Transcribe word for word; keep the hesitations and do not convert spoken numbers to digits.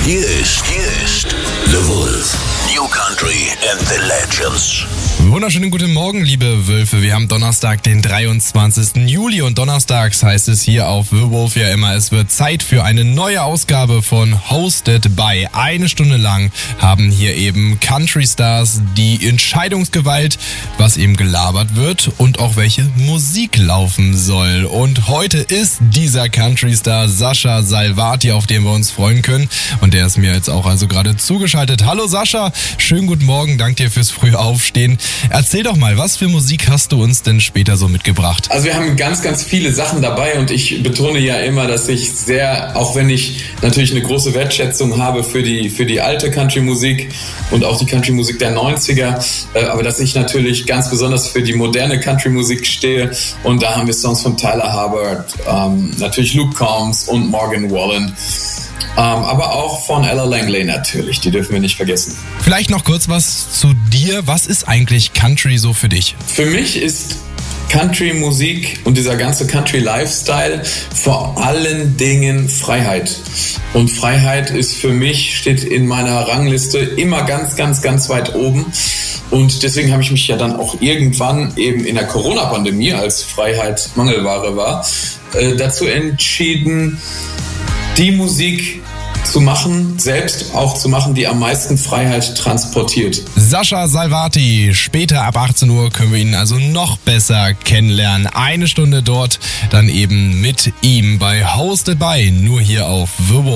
Hier ist, hier ist The Wolf. New Country and the Legends. Wunderschönen guten Morgen, liebe Wölfe. Wir haben Donnerstag, den dreiundzwanzigsten Juli und donnerstags heißt es hier auf The Wolf ja immer, es wird Zeit für eine neue Ausgabe von Hosted by. Eine Stunde lang haben hier eben Country Stars die Entscheidungsgewalt, was eben gelabert wird und auch welche Musik laufen soll. Und heute ist dieser Country Star Sascha Salvati, auf den wir uns freuen können. Und der ist mir jetzt auch also gerade zugeschaltet. Hallo Sascha, schönen guten Morgen, danke dir fürs frühe Aufstehen. Erzähl doch mal, was für Musik hast du uns denn später so mitgebracht? Also wir haben ganz, ganz viele Sachen dabei und ich betone ja immer, dass ich sehr, auch wenn ich natürlich eine große Wertschätzung habe für die, für die alte Country-Musik und auch die Country-Musik der neunziger, äh, aber dass ich natürlich ganz besonders für die moderne Country-Musik stehe und da haben wir Songs von Tyler Hubbard, ähm, natürlich Luke Combs und Morgan Wallen. Um, aber auch von Ella Langley natürlich, die dürfen wir nicht vergessen. Vielleicht noch kurz was zu dir. Was ist eigentlich Country so für dich? Für mich ist Country-Musik und dieser ganze Country-Lifestyle vor allen Dingen Freiheit. Und Freiheit ist für mich, steht in meiner Rangliste immer ganz, ganz, ganz weit oben. Und deswegen habe ich mich ja dann auch irgendwann eben in der Corona-Pandemie, als Freiheit Mangelware war, äh, dazu entschieden, die Musik zu machen, selbst auch zu machen, die am meisten Freiheit transportiert. Sascha Salvati, später ab achtzehn Uhr können wir ihn also noch besser kennenlernen. Eine Stunde dort, dann eben mit ihm bei Hosted by, nur hier auf The Wolf.